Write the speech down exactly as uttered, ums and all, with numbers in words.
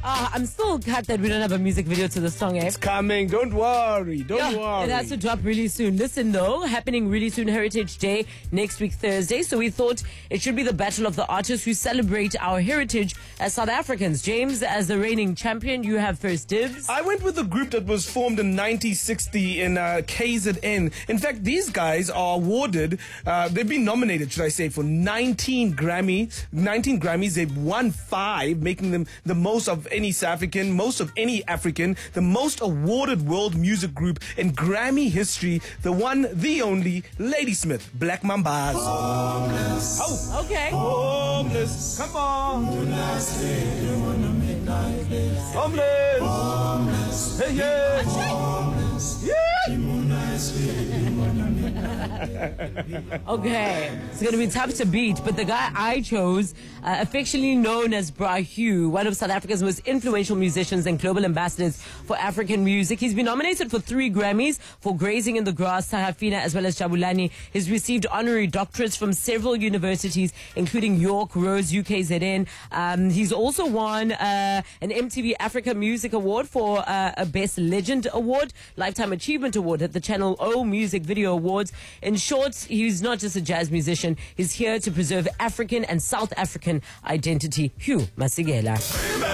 Uh, I'm still cut that we don't have a music video to the song, eh? It's coming. Don't worry. Don't Yeah, worry. it has to drop really soon. Listen, though, happening really soon, Heritage Day next week, Thursday. So we thought it should be the battle of the artists who celebrate our heritage as South Africans. James, as the reigning champion, you have first dibs. I went with a group that was formed in nineteen sixty in uh, K Z N. In fact, these guys are awarded, uh, they've been nominated, should I say, for nineteen Grammy, nineteen Grammys. They've won five, making them the most of any South African, most of any African, the most awarded world music group in Grammy history, the one, the only, Ladysmith, Black Mambas. Homeless. Oh, Okay. homeless. Come on. Homeless. Homeless. Hey, yeah. Homeless. Yeah. Okay, it's going to be tough to beat, but the guy I chose, uh, affectionately known as Bra Hugh, one of South Africa's most influential musicians and global ambassadors for African music. He's been nominated for three Grammys for Grazing in the Grass, Tahafina, as well as Jabulani. He's received honorary doctorates from several universities, including York, Rhodes, U K Z N. Um, he's also won uh, an M T V Africa Music Award for uh, a Best Legend Award, Lifetime Achievement Award at the Channel O Music Video Awards. In short, he's not just a jazz musician. He's here to preserve African and South African identity. Hugh Masekela.